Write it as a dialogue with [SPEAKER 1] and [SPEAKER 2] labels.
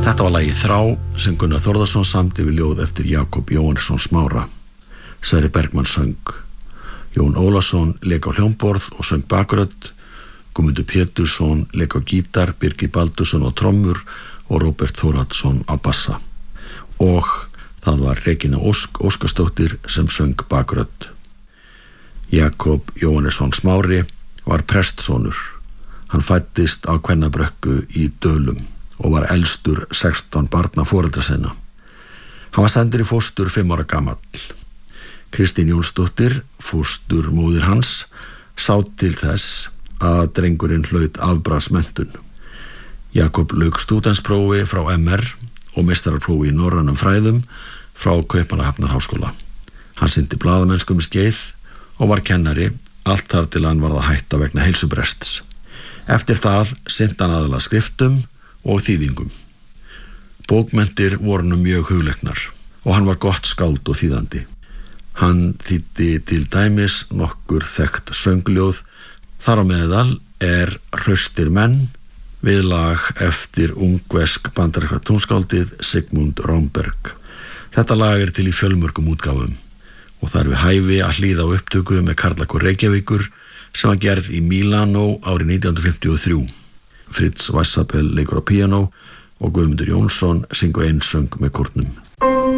[SPEAKER 1] Þetta var lagið Þrá sem Gunnar Þórðarson samdi við ljóð eftir Jakob Jóhannesson Smára. Sverrir Bergmann söng. Jón Ólafsson lék á hljómborð og söng bakrödd. Guðmundur Pétursson lék á gítar, Birgir Baldursson á trommur og Róbert Þórhallsson á bassa. Og það var Regína Óskarsdóttir sem söng bakrödd. Jakob Jóhannesson Smári var prestssonur. Hann fæddist á Kvennabrökku í Dölum og var elstur 16 barna foreldra sinna. Hann var sendur í fóstur 5 ára gamall. Kristín Jónsdóttir, fóstur móðir hans, sá til þess að drengurinn hlaut afbragðsmenntun. Jakob lauk stúdentsprófi frá MR og meistaraprófi í norrænum fræðum frá Kaupmannahafnarháskóla. Hann sinnti blaðamennsku um skeið og var kennari allt þar til hann varð að hætta vegna heilsubrests. Eftir það sinnti hann aðallega skriftum og þýðingum. Bókmenntir voru honum mjög hugleiknar og hann var gott skáld og þýðandi. Hann þýddi til dæmis nokkur þekkt söngljóð. Þar á meðal Hraustir menn við lag eftir ungversk bandaríska tónskáldið Sigmund Romberg. Þetta lag til í fjölmörgum útgáfum og það við hæfi að hlýða á upptöku með Karlakór Reykjavíkur sem var gerð í Mílanó árið 1953. Fritz Weissapel leikur á píanó og Guðmundur Jónsson syngur einsöng með kórnum.